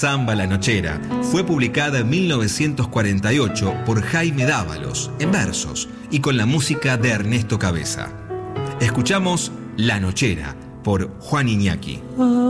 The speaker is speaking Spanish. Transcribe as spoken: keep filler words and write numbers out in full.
Samba La Nochera fue publicada en mil novecientos cuarenta y ocho por Jaime Dávalos, en versos, y con la música de Ernesto Cabeza. Escuchamos La Nochera, por Juan Iñaki.